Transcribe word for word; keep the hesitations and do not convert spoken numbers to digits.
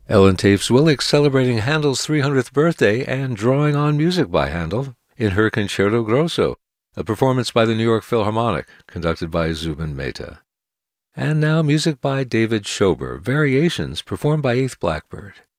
Ellen Taves-Willick celebrating Handel's three hundredth birthday and drawing on music by Handel in her Concerto Grosso, a performance by the New York Philharmonic, conducted by Zubin Mehta. And now music by David Schober, Variations, performed by Eighth Blackbird.